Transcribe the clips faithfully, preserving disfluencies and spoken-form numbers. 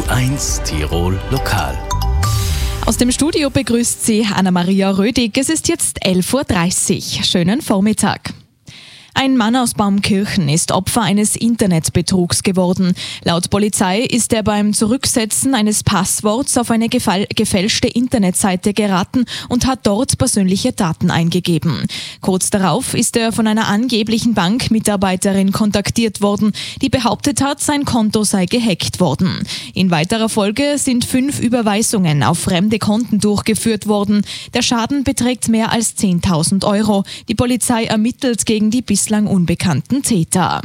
eins Tirol Lokal. Aus dem Studio begrüßt Sie Anna-Maria Rödig. Es ist jetzt elf Uhr dreißig. Schönen Vormittag. Ein Mann aus Baumkirchen ist Opfer eines Internetbetrugs geworden. Laut Polizei ist er beim Zurücksetzen eines Passworts auf eine gefall- gefälschte Internetseite geraten und hat dort persönliche Daten eingegeben. Kurz darauf ist er von einer angeblichen Bankmitarbeiterin kontaktiert worden, die behauptet hat, sein Konto sei gehackt worden. In weiterer Folge sind fünf Überweisungen auf fremde Konten durchgeführt worden. Der Schaden beträgt mehr als zehntausend Euro. Die Polizei ermittelt gegen die bislang unbekannten Täter.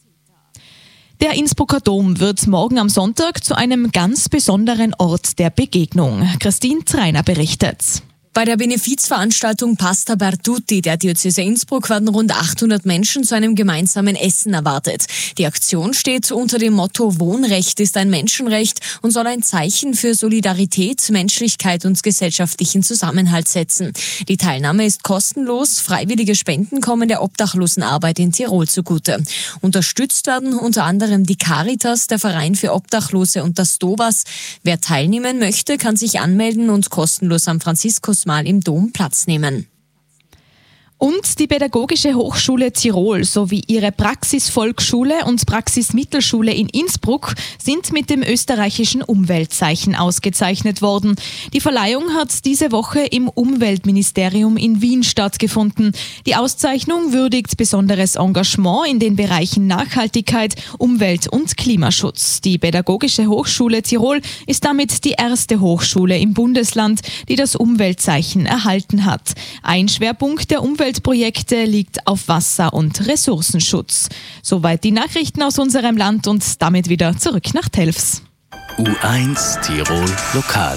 Der Innsbrucker Dom wird morgen am Sonntag zu einem ganz besonderen Ort der Begegnung. Christine Treiner berichtet. Bei der Benefizveranstaltung Pasta per Tutti der Diözese Innsbruck werden rund achthundert Menschen zu einem gemeinsamen Essen erwartet. Die Aktion steht unter dem Motto Wohnrecht ist ein Menschenrecht und soll ein Zeichen für Solidarität, Menschlichkeit und gesellschaftlichen Zusammenhalt setzen. Die Teilnahme ist kostenlos, freiwillige Spenden kommen der Obdachlosenarbeit in Tirol zugute. Unterstützt werden unter anderem die Caritas, der Verein für Obdachlose und das Dovas. Wer teilnehmen möchte, kann sich anmelden und kostenlos am Franziskus mal im Dom Platz nehmen. Und die Pädagogische Hochschule Tirol sowie ihre Praxisvolksschule und Praxismittelschule in Innsbruck sind mit dem österreichischen Umweltzeichen ausgezeichnet worden. Die Verleihung hat diese Woche im Umweltministerium in Wien stattgefunden. Die Auszeichnung würdigt besonderes Engagement in den Bereichen Nachhaltigkeit, Umwelt- und Klimaschutz. Die Pädagogische Hochschule Tirol ist damit die erste Hochschule im Bundesland, die das Umweltzeichen erhalten hat. Ein Schwerpunkt der Umwelt Projekte liegt auf Wasser- und Ressourcenschutz. Soweit die Nachrichten aus unserem Land und damit wieder zurück nach Telfs. U eins Tirol Lokal.